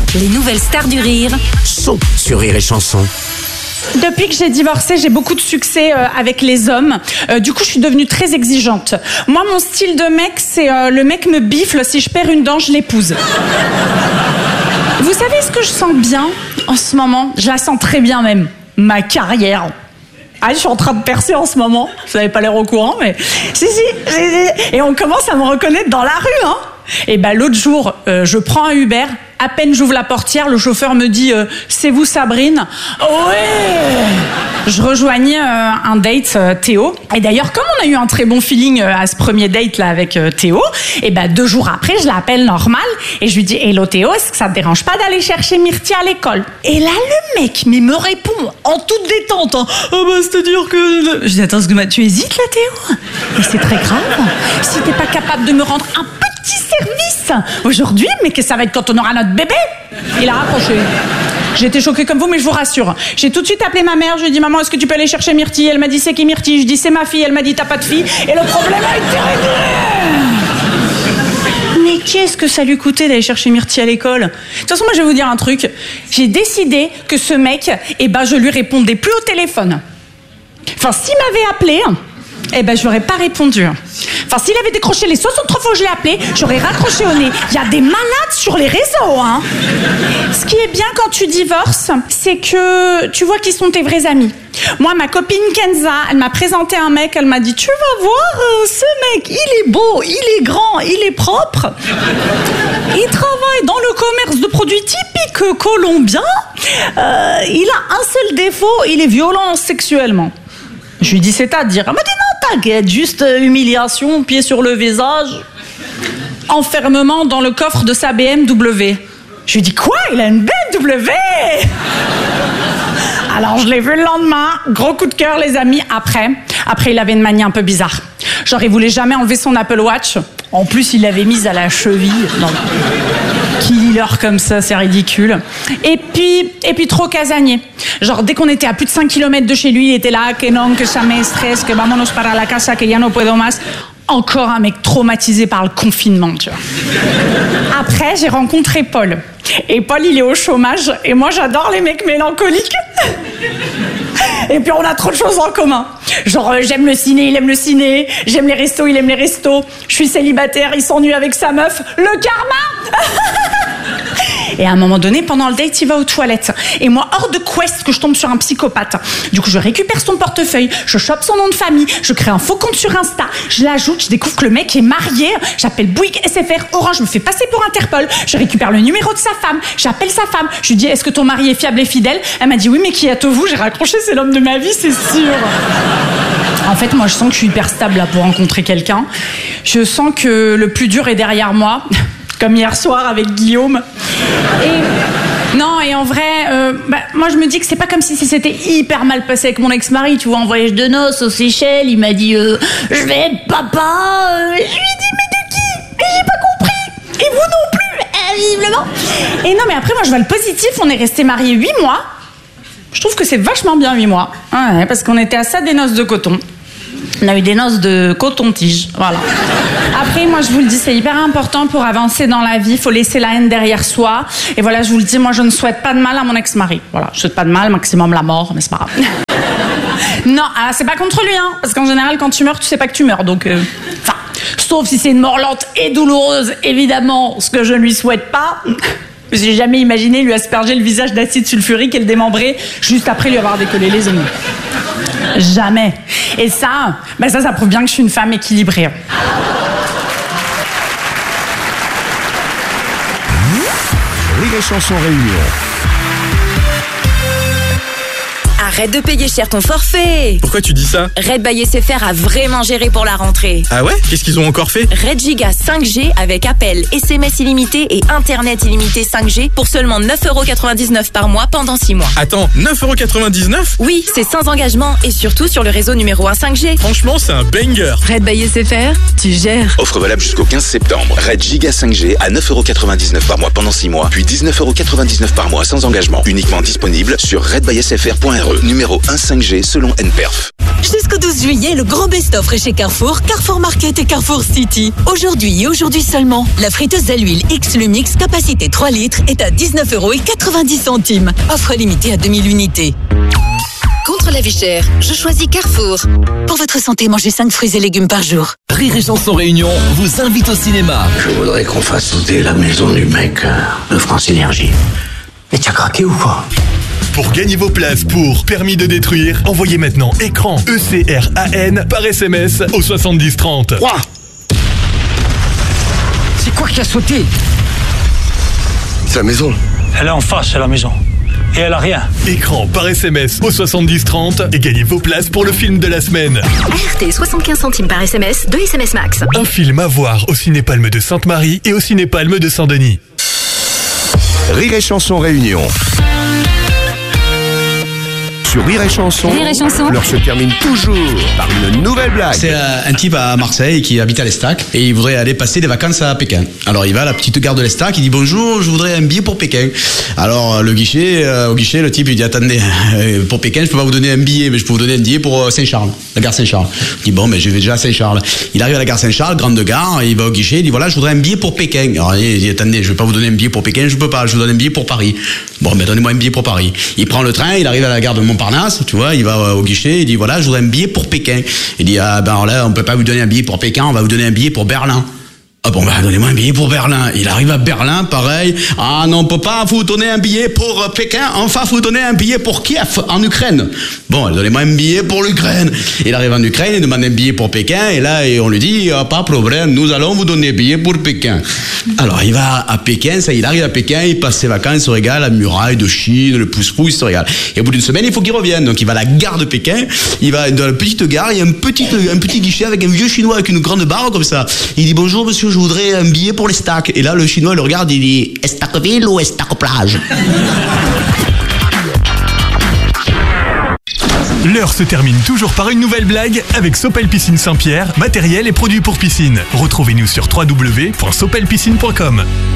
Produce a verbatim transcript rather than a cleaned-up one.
Les nouvelles stars du rire sont sur Rire et Chanson. Depuis que j'ai divorcé, j'ai beaucoup de succès euh, avec les hommes. Euh, du coup, je suis devenue très exigeante. Moi, mon style de mec, c'est euh, le mec me bifle. Si je perds une dent, je l'épouse. Vous savez ce que je sens bien en ce moment? Je la sens très bien même. Ma carrière. Ah, je suis en train de percer en ce moment. Vous n'avez pas l'air au courant, mais... Si, si, si, si. Et on commence à me reconnaître dans la rue, hein. Et ben l'autre jour, euh, je prends un Uber. À peine j'ouvre la portière, le chauffeur me dit euh, « C'est vous Sabrine ?» Ouais. Je rejoignais euh, un date euh, Théo. Et d'ailleurs, comme on a eu un très bon feeling euh, à ce premier date là avec euh, Théo, et ben deux jours après, je l'appelle normal et je lui dis « Hello Théo, est-ce que ça te dérange pas d'aller chercher Myrtille à l'école ?» Et là, le mec mais me répond en toute détente. Hein, « Oh bah c'est-à-dire que... » Je dis « Attends, excuse-moi, tu hésites là Théo ?» Et c'est très grave. Si t'es pas capable de me rendre un petit service aujourd'hui, mais que ça va être quand on aura notre bébé. Il a raccroché. J'étais choquée comme vous, mais je vous rassure. J'ai tout de suite appelé ma mère, je lui ai dit « Maman, est-ce que tu peux aller chercher Myrtille ?» Elle m'a dit « C'est qui Myrtille ?» Je dis « C'est ma fille ». Elle m'a dit « T'as pas de fille ?» Et le problème a été réglé. Mais qu'est-ce que ça lui coûtait d'aller chercher Myrtille à l'école? De toute façon, moi, je vais vous dire un truc. J'ai décidé que ce mec, eh ben, je lui répondais plus au téléphone. Enfin, s'il m'avait appelé... Eh ben, je n'aurais pas répondu. Enfin, s'il avait décroché les soixante-trois fois que je l'ai appelé, j'aurais raccroché au nez. Il y a des malades sur les réseaux, hein. Ce qui est bien quand tu divorces, c'est que tu vois qui sont tes vrais amis. Moi, ma copine Kenza, elle m'a présenté un mec, elle m'a dit « Tu vas voir, euh, ce mec, il est beau, il est grand, il est propre. Il travaille dans le commerce de produits typiques colombiens. Euh, il a un seul défaut, il est violent sexuellement. » Je lui dis, c'est-à-dire? Elle m'a dit, non, t'inquiète, juste humiliation, pied sur le visage, enfermement dans le coffre de sa B M W. Je lui dis, quoi? Il a une B M W? Alors, je l'ai vu le lendemain, gros coup de cœur, les amis, après. Après, il avait une manie un peu bizarre. Genre, il voulait jamais enlever son Apple Watch. En plus, il l'avait mise à la cheville. Non. Killer comme ça, c'est ridicule. Et puis, et puis trop casanier. Genre, dès qu'on était à plus de cinq kilomètres de chez lui, il était là, que non, que ça me stresse, que vámonos para la casa, que ya no puedo más. Encore un mec traumatisé par le confinement, tu vois. Après, j'ai rencontré Paul. Et Paul, il est au chômage. Et moi, j'adore les mecs mélancoliques. Et puis, on a trop de choses en commun. Genre, euh, j'aime le ciné, il aime le ciné. J'aime les restos, il aime les restos. Je suis célibataire, il s'ennuie avec sa meuf. Le karma. Et à un moment donné, pendant le date, il va aux toilettes. Et moi, hors de quest que je tombe sur un psychopathe. Du coup, je récupère son portefeuille, je chope son nom de famille, je crée un faux compte sur Insta, je l'ajoute, je découvre que le mec est marié, j'appelle Bouygues, S F R, Orange, je me fais passer pour Interpol, je récupère le numéro de sa femme, j'appelle sa femme, je lui dis, est-ce que ton mari est fiable et fidèle? Elle m'a dit, oui, mais qui êtes-vous? J'ai raccroché, c'est l'homme de ma vie, c'est sûr. En fait, moi, je sens que je suis hyper stable là pour rencontrer quelqu'un. Je sens que le plus dur est derrière moi. Comme hier soir avec Guillaume. Et non, et en vrai, euh, bah, moi je me dis que c'est pas comme si ça s'était hyper mal passé avec mon ex-mari, tu vois, en voyage de noces aux Seychelles, il m'a dit euh, je vais être papa. Et je lui ai dit mais de qui? Et j'ai pas compris. Et vous non plus, euh, visiblement. Et non, mais après moi je vois le positif, on est restés mariés huit mois. Je trouve que c'est vachement bien huit mois. Ouais, parce qu'on était à ça des noces de coton. On a eu des noces de coton-tige, voilà. Après, moi, je vous le dis, c'est hyper important pour avancer dans la vie. Il faut laisser la haine derrière soi. Et voilà, je vous le dis, moi, je ne souhaite pas de mal à mon ex-mari. Voilà, je souhaite pas de mal, maximum la mort, mais c'est pas grave. Non, ah, c'est pas contre lui, hein, parce qu'en général, quand tu meurs, tu sais pas que tu meurs, donc... Euh... Enfin, sauf si c'est une mort lente et douloureuse, évidemment, ce que je ne lui souhaite pas. J'ai jamais imaginé lui asperger le visage d'acide sulfurique et le démembrer juste après lui avoir décollé les oignons. Jamais. Et ça, bah ça, ça prouve bien que je suis une femme équilibrée. Rire et Chanson Réunion. Arrête de payer cher ton forfait. Pourquoi tu dis ça? Red by S F R a vraiment géré pour la rentrée. Ah ouais? Qu'est-ce qu'ils ont encore fait? Red Giga cinq G avec appel, S M S illimité et Internet illimité cinq G pour seulement neuf euros quatre-vingt-dix-neuf par mois pendant six mois. Attends, neuf euros quatre-vingt-dix-neuf? Oui, c'est sans engagement et surtout sur le réseau numéro un cinq G. Franchement, c'est un banger. Red by S F R, tu gères. Offre valable jusqu'au quinze septembre. Red Giga cinq G à neuf euros quatre-vingt-dix-neuf par mois pendant six mois, puis dix-neuf euros quatre-vingt-dix-neuf par mois sans engagement. Uniquement disponible sur red by s f r point r e. R E, numéro un cinq G selon N P E R F. Jusqu'au douze juillet, le grand best-of est chez Carrefour, Carrefour Market et Carrefour City. Aujourd'hui et aujourd'hui seulement, la friteuse à l'huile X-Lumix, capacité trois litres, est à dix-neuf euros quatre-vingt-dix centimes. Offre limitée à deux mille unités. Contre la vie chère, je choisis Carrefour. Pour votre santé, mangez cinq fruits et légumes par jour. Rire et Chanson Réunion vous invite au cinéma. Je voudrais qu'on fasse sauter la maison du mec euh, de France Énergie. Mais t'as craqué ou quoi? Pour gagner vos places pour Permis de détruire, envoyez maintenant écran E C R A N par S M S au soixante-dix trente. Quoi? C'est quoi qui a sauté? C'est la maison. Elle est en face, c'est la maison. Et elle a rien. Écran par S M S au soixante-dix trente et gagnez vos places pour le film de la semaine. R T, soixante-quinze centimes par S M S, deux S M S max. Un film à voir au Cinépalme de Sainte-Marie et au Cinépalme de Saint-Denis. Rire et Chanson Réunion. Sur Rire et Chanson, Rire et Chanson, l'heure se termine toujours par une nouvelle blague. C'est euh, un type à Marseille qui habite à l'Estac et il voudrait aller passer des vacances à Pékin. Alors il va à la petite gare de l'Estac, il dit bonjour, je voudrais un billet pour Pékin. Alors le guichet, euh, au guichet, le type il dit attendez, euh, pour Pékin je peux pas vous donner un billet, mais je peux vous donner un billet pour euh, Saint-Charles, la gare Saint-Charles. Il dit bon mais je vais déjà à Saint-Charles. Il arrive à la gare Saint-Charles, grande gare, il va au guichet, il dit voilà je voudrais un billet pour Pékin. Alors il dit attendez, je vais pas vous donner un billet pour Pékin, je peux pas, je vous donne un billet pour Paris. Bon mais donnez-moi un billet pour Paris. Il prend le train, il arrive à la gare de Montparnasse, tu vois, il va au guichet, il dit voilà je voudrais un billet pour Pékin. Il dit ah ben alors là on peut pas vous donner un billet pour Pékin, on va vous donner un billet pour Berlin. Ah bon, bah, donnez-moi un billet pour Berlin. Il arrive à Berlin, pareil. Ah non, on peut pas vous donner un billet pour euh, Pékin. Enfin, vous donner un billet pour Kiev, en Ukraine. Bon, donnez-moi un billet pour l'Ukraine. Il arrive en Ukraine, il demande un billet pour Pékin. Et là, et on lui dit, ah, pas de problème, nous allons vous donner un billet pour Pékin. Alors, il va à Pékin, ça, il arrive à Pékin, il passe ses vacances, il se régale, la muraille de Chine, le pouce-pouce, il se régale. Et au bout d'une semaine, il faut qu'il revienne. Donc, il va à la gare de Pékin. Il va dans la petite gare, il y a un petit, un petit guichet avec un vieux chinois avec une grande barre comme ça. Il dit, bonjour, monsieur, je voudrais un billet pour l'Estac. Et là, le chinois le regarde, il dit Estacville ou Estac-Plage? L'heure se termine toujours par une nouvelle blague avec Sopel Piscine Saint-Pierre, matériel et produits pour piscine. Retrouvez-nous sur w w w point sopel piscine point com.